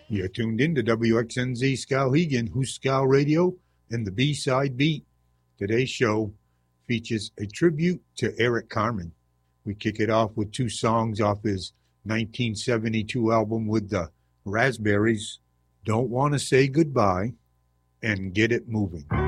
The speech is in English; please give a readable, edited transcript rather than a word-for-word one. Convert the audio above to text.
You're tuned in to WXNZ Skowhegan, Huskow Radio, and the B-Side Beat. Today's show features a tribute to Eric Carmen. We kick it off with two songs off his 1972 album with the Raspberries, Don't Want to Say Goodbye, and Get It Moving.